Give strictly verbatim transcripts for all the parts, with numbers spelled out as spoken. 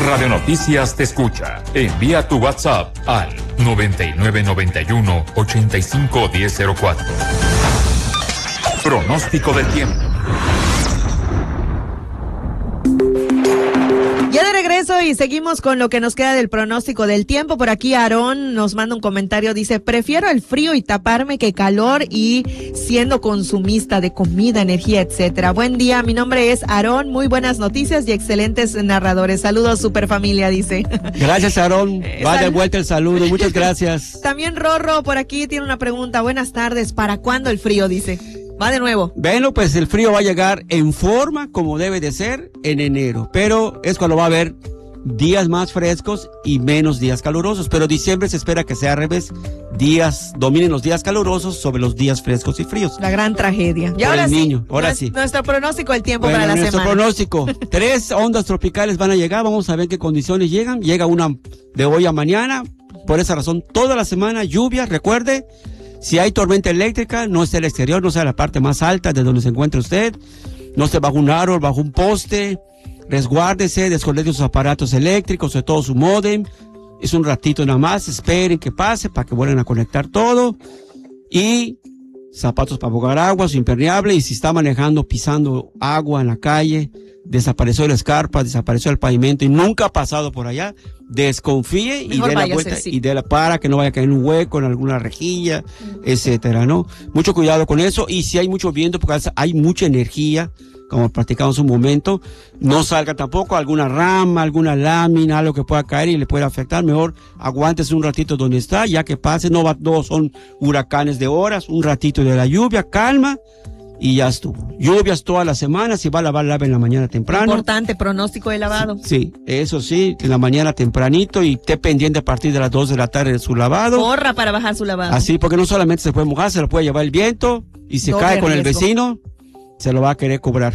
Radio Noticias te escucha. Envía tu WhatsApp al noventa y nueve noventa y uno, ochenta y cinco, diez cero cuatro. Pronóstico del tiempo. Ya de regreso y seguimos con lo que nos queda del pronóstico del tiempo. Por aquí Aarón nos manda un comentario, dice, prefiero el frío y taparme que calor y siendo consumista de comida, energía, etcétera. Buen día, mi nombre es Aarón, muy buenas noticias y excelentes narradores. Saludos, super familia, dice. Gracias, Aarón. Va de vuelta el saludo, muchas gracias. También Rorro por aquí tiene una pregunta. Buenas tardes, ¿para cuándo el frío? Dice. Va de nuevo. Bueno, pues el frío va a llegar en forma como debe de ser en enero, pero es cuando va a haber días más frescos y menos días calurosos, pero diciembre se espera que sea al revés, días, dominen los días calurosos sobre los días frescos y fríos. La gran tragedia. Y Por ahora el sí, niño, ahora nuestro, sí. Nuestro pronóstico del tiempo bueno, para la nuestro semana. pronóstico, tres ondas tropicales van a llegar, vamos a ver qué condiciones llegan, llega una de hoy a mañana, por esa razón toda la semana lluvia, recuerde. Si hay tormenta eléctrica, no esté al exterior, no sea la parte más alta de donde se encuentre usted, no esté bajo un árbol, bajo un poste, resguárdese, desconecte sus aparatos eléctricos, sobre todo su módem, es un ratito nada más, esperen que pase para que vuelvan a conectar todo, y zapatos para ahogar agua, su impermeable, y si está manejando, pisando agua en la calle, desapareció la escarpa, desapareció el pavimento y nunca ha pasado por allá, desconfíe y dé la vuelta sí. y dé la para que no vaya a caer en un hueco, en alguna rejilla, uh-huh. etcétera, ¿no? Mucho cuidado con eso, y si hay mucho viento, porque hay mucha energía, como platicamos un momento, no salga tampoco alguna rama, alguna lámina, algo que pueda caer y le pueda afectar, mejor aguántese un ratito donde está, ya que pase, no va, no son huracanes de horas, un ratito de la lluvia, calma, y ya estuvo. Lluvias toda la semana, si va a lavar, lave en la mañana temprano. Importante, pronóstico de lavado. Sí, eso sí, en la mañana tempranito y esté pendiente a partir de las dos de la tarde de su lavado. Corra para bajar su lavado. Así, porque no solamente se puede mojar, se lo puede llevar el viento y se Doble cae con riesgo. el vecino, se lo va a querer cobrar.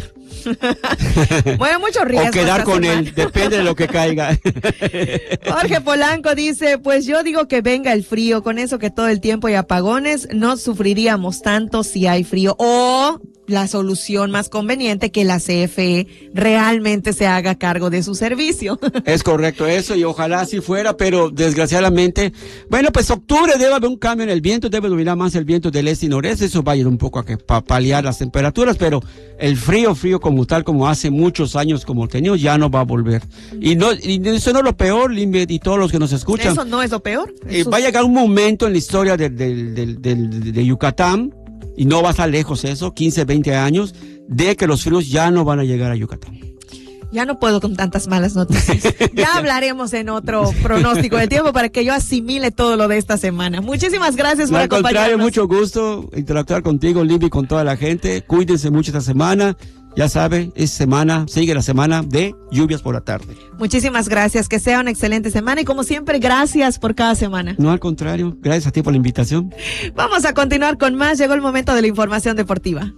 Bueno, mucho riesgo. O quedar con semana. Él, depende de lo que caiga. Jorge Polanco dice, pues yo digo que venga el frío, con eso que todo el tiempo hay apagones, no sufriríamos tanto si hay frío. O la solución más conveniente, que la C F E realmente se haga cargo de su servicio. Es correcto eso, y ojalá así fuera, pero desgraciadamente, bueno, pues octubre debe haber un cambio en el viento, debe dominar más el viento del este y noreste, eso va a ir un poco a que pa paliar las temperaturas, pero el frío, frío como tal, como hace muchos años como teníamos, ya no va a volver. Y no, y eso no es lo peor, Limbet, y todos los que nos escuchan. Eso no es lo peor. Eh, va a llegar un momento en la historia de, de, de, de, de, de Yucatán, y no va a estar lejos eso, quince, veinte años, de que los fríos ya no van a llegar a Yucatán. Ya no puedo con tantas malas noticias. Ya hablaremos en otro pronóstico del tiempo para que yo asimile todo lo de esta semana. Muchísimas gracias por acompañarnos. Al contrario, mucho gusto interactuar contigo, Libby, con toda la gente. Cuídense mucho esta semana. Ya sabe, es semana, sigue la semana de lluvias por la tarde. Muchísimas gracias, que sea una excelente semana y como siempre, gracias por cada semana. No, al contrario, gracias a ti por la invitación. Vamos a continuar con más, llegó el momento de la información deportiva.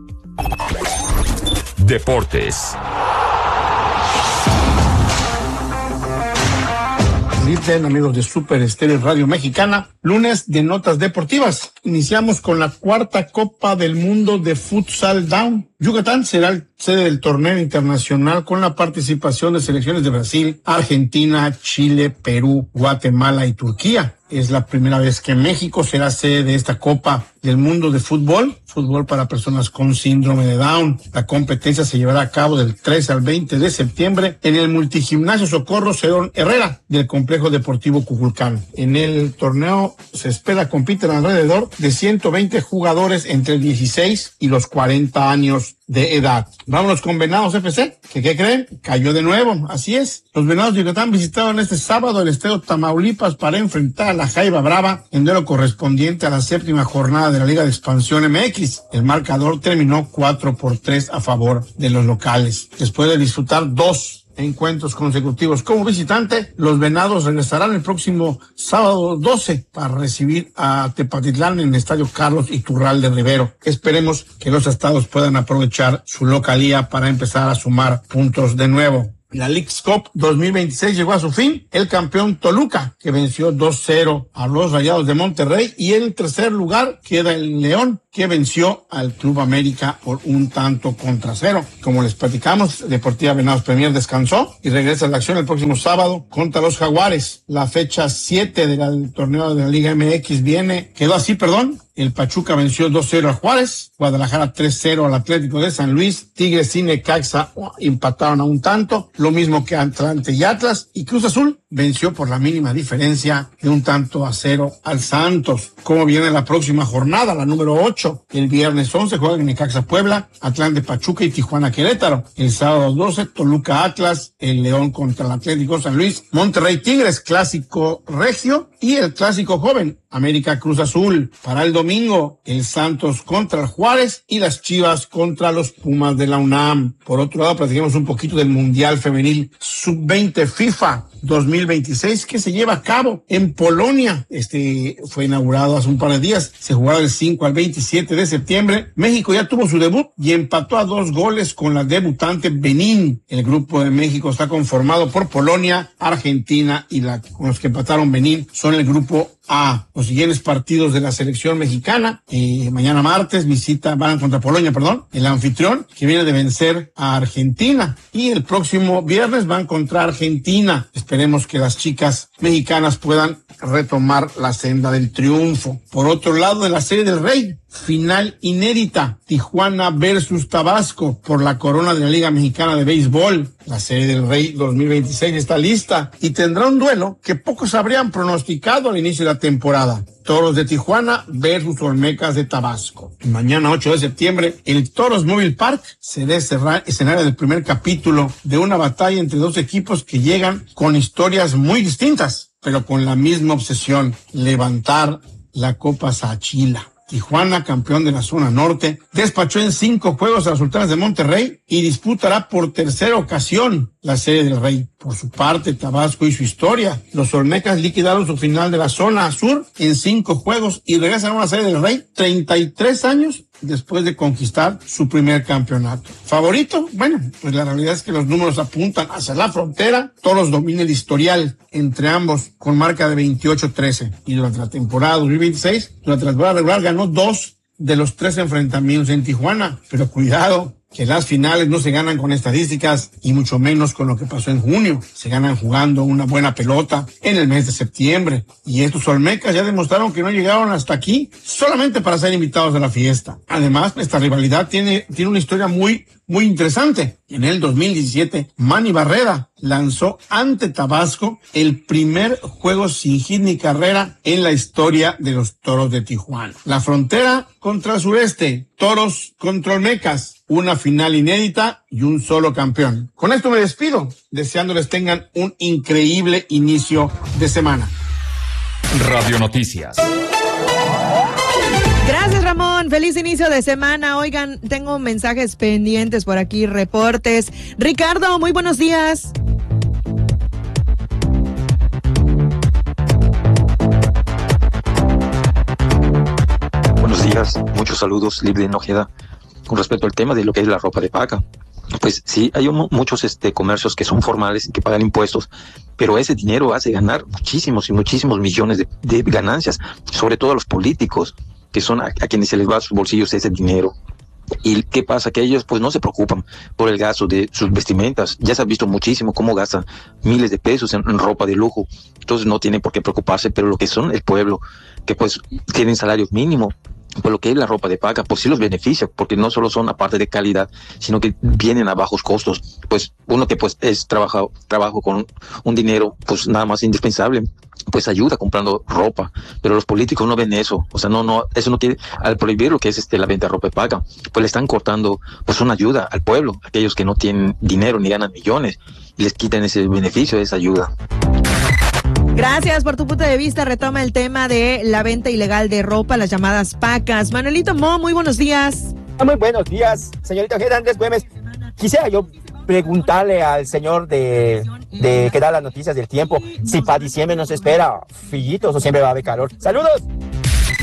Deportes. Bien, amigos de Super Estéreo Radio Mexicana, lunes de notas deportivas. Iniciamos con la cuarta Copa del Mundo de Futsal Down. Yucatán será el sede del torneo internacional con la participación de selecciones de Brasil, Argentina, Chile, Perú, Guatemala y Turquía. Es la primera vez que México será sede de esta Copa del Mundo de Fútbol, fútbol para personas con síndrome de Down. La competencia se llevará a cabo del trece al veinte de septiembre en el Multigimnasio Socorro Cerón Herrera del Complejo Deportivo Cuculcán. En el torneo se espera compiten alrededor de ciento veinte jugadores entre dieciséis y los cuarenta años de edad. Vámonos con Venados F C, que ¿qué creen? Cayó de nuevo, así es. Los Venados de Yucatán visitaron este sábado el Estadio Tamaulipas para enfrentar a la Jaiba Brava en duelo correspondiente a la séptima jornada de la Liga de Expansión M X. El marcador terminó cuatro por tres a favor de los locales. Después de disfrutar dos encuentros consecutivos como visitante, los Venados regresarán el próximo sábado doce para recibir a Tepatitlán en el Estadio Carlos Iturralde Rivero. Esperemos que los estados puedan aprovechar su localía para empezar a sumar puntos de nuevo. La Leagues Cup dos mil veintiséis llegó a su fin. El campeón Toluca, que venció dos cero a los Rayados de Monterrey, y en el tercer lugar queda el León, que venció al Club América por un tanto contra cero. Como les platicamos, Deportiva Venados Premier descansó y regresa a la acción el próximo sábado contra los Jaguares. La fecha siete del torneo de la Liga M X viene, quedó así, perdón. El Pachuca venció dos cero a Juárez, Guadalajara tres cero al Atlético de San Luis, Tigres y Necaxa empataron a un tanto, lo mismo que Atlante y Atlas, y Cruz Azul venció por la mínima diferencia de un tanto a cero al Santos. ¿Cómo viene la próxima jornada, la número ocho? El viernes once juegan Necaxa Puebla, Atlante Pachuca y Tijuana Querétaro. El sábado doce, Toluca Atlas, el León contra el Atlético San Luis, Monterrey Tigres, clásico regio, y el clásico joven, América Cruz Azul. Para el domingo, el Santos contra el Juárez y las Chivas contra los Pumas de la UNAM. Por otro lado, platiquemos un poquito del Mundial Femenil sub veinte FIFA dos mil veintiséis que se lleva a cabo en Polonia. Este fue inaugurado hace un par de días. Se jugará del cinco al veintisiete de septiembre. México ya tuvo su debut y empató a dos goles con la debutante Benín. El grupo de México está conformado por Polonia, Argentina y la, con los que empataron Benín son el grupo A. Los siguientes partidos de la selección mexicana, eh, mañana martes visita, van contra Polonia, perdón, el anfitrión que viene de vencer a Argentina, y el próximo viernes van contra Argentina. Esperemos que las chicas mexicanas puedan retomar la senda del triunfo. Por otro lado, de la Serie del Rey, final inédita, Tijuana versus Tabasco por la corona de la Liga Mexicana de Béisbol. La Serie del Rey dos mil veintiséis está lista y tendrá un duelo que pocos habrían pronosticado al inicio de la temporada. Toros de Tijuana versus Olmecas de Tabasco. Mañana ocho de septiembre, el Toros Mobile Park será escenario del primer capítulo de una batalla entre dos equipos que llegan con historias muy distintas, pero con la misma obsesión: levantar la Copa Sachila. Tijuana, campeón de la zona norte, despachó en cinco juegos a las Sultanas de Monterrey y disputará por tercera ocasión la Serie del Rey. Por su parte, Tabasco y su historia. Los Olmecas liquidaron su final de la zona sur en cinco juegos y regresan a una Serie del Rey treinta y tres años después de conquistar su primer campeonato. ¿Favorito? Bueno, pues la realidad es que los números apuntan hacia la frontera. Toros domina el historial entre ambos con marca de veintiocho trece. Y durante la temporada dos mil veintiséis, durante la temporada regular, ganó dos de los tres enfrentamientos en Tijuana. Pero cuidado, que las finales no se ganan con estadísticas y mucho menos con lo que pasó en junio. Se ganan jugando una buena pelota en el mes de septiembre. Y estos Olmecas ya demostraron que no llegaron hasta aquí solamente para ser invitados a la fiesta. Además, esta rivalidad tiene, tiene una historia muy, muy interesante. En el dos mil diecisiete, Manny Barrera lanzó ante Tabasco el primer juego sin hit ni carrera en la historia de los Toros de Tijuana. La frontera contra el sureste, Toros contra Olmecas, una final inédita y un solo campeón. Con esto me despido, deseándoles tengan un increíble inicio de semana. Radio Noticias. Gracias, Ramón. Feliz inicio de semana. Oigan, tengo mensajes pendientes por aquí, reportes. Ricardo, muy buenos días. Buenos días, muchos saludos, Libre Nojeda. Con respecto al tema de lo que es la ropa de paca, pues sí, hay un, muchos este, comercios que son formales y que pagan impuestos, pero ese dinero hace ganar muchísimos y muchísimos millones de, de ganancias, sobre todo a los políticos, que son a, a quienes se les va a sus bolsillos ese dinero. ¿Y qué pasa? Que ellos pues no se preocupan por el gasto de sus vestimentas. Ya se ha visto muchísimo cómo gastan miles de pesos en, en ropa de lujo. Entonces no tienen por qué preocuparse, pero lo que son el pueblo, que pues tienen salario mínimo, por lo que es la ropa de paca, pues sí los beneficia, porque no solo son aparte de calidad, sino que vienen a bajos costos. Pues uno que pues es trabajo, trabajo con un dinero pues nada más indispensable, pues ayuda comprando ropa, pero los políticos no ven eso. O sea, no, no, eso no tiene, al prohibir lo que es este la venta de ropa de paca, pues le están cortando pues una ayuda al pueblo, aquellos que no tienen dinero ni ganan millones, y les quitan ese beneficio, esa ayuda. Gracias por tu punto de vista. Retoma el tema de la venta ilegal de ropa, las llamadas pacas. Manuelito Mo, muy buenos días. Muy buenos días, señorita Ojeda, Andrés Güemes. Quisiera yo preguntarle al señor de, de que da las noticias del tiempo si para diciembre nos espera fillitos o siempre va a haber calor. ¡Saludos!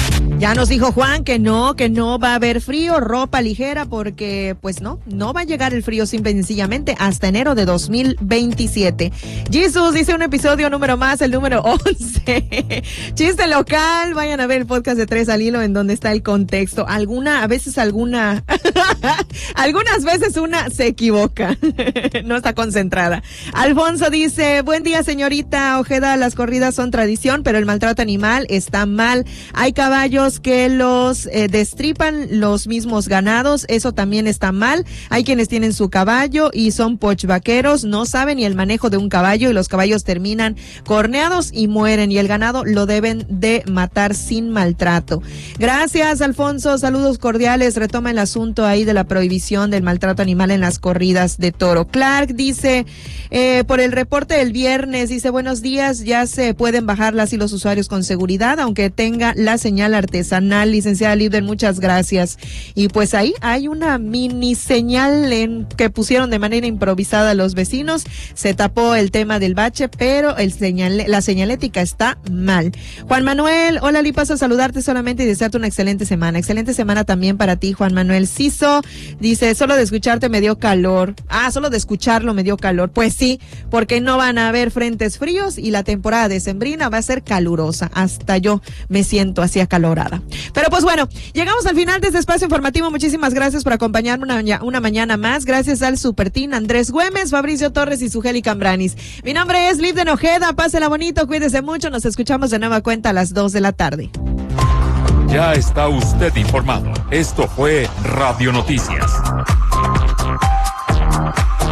Ya nos dijo Juan que no, que no va a haber frío, ropa ligera, porque pues no, no va a llegar el frío simple y sencillamente hasta enero de dos mil veintisiete. Jesús dice un episodio número más, el número once. Chiste local, vayan a ver el podcast de Tres al Hilo en donde está el contexto. Alguna, a veces alguna, algunas veces una se equivoca, no está concentrada. Alfonso dice, buen día señorita Ojeda, las corridas son tradición, pero el maltrato animal está mal. Hay caballos que los eh, destripan los mismos ganados, eso también está mal. Hay quienes tienen su caballo y son pochvaqueros, no saben ni el manejo de un caballo y los caballos terminan corneados y mueren y el ganado lo deben de matar sin maltrato. Gracias, Alfonso, saludos cordiales. Retoma el asunto ahí de la prohibición del maltrato animal en las corridas de toro. Clark dice, eh, por el reporte del viernes, dice, buenos días, ya se pueden bajar las y los usuarios con seguridad, aunque tenga la señal artesanal. Licenciada Linden, muchas gracias. Y pues ahí hay una mini señal en que pusieron de manera improvisada los vecinos. Se tapó el tema del bache, pero el señal, la señalética está mal. Juan Manuel, hola Li, paso a saludarte solamente y desearte una excelente semana. Excelente semana también para ti, Juan Manuel Ciso. Dice, solo de escucharte me dio calor. Ah, solo de escucharlo me dio calor. Pues sí, porque no van a haber frentes fríos y la temporada decembrina va a ser calurosa. Hasta yo me siento así acalorada. Pero pues bueno, llegamos al final de este espacio informativo. Muchísimas gracias por acompañarme una, una mañana más. Gracias al Supertín Andrés Güemes, Fabricio Torres y Sugeli Cambranis. Mi nombre es Liv de Nojeda. Pásela bonito, cuídese mucho. Nos escuchamos de nueva cuenta a las dos de la tarde. Ya está usted informado. Esto fue Radio Noticias.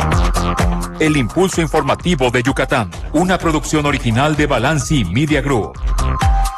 El impulso informativo de Yucatán, una producción original de Balanci Media Group.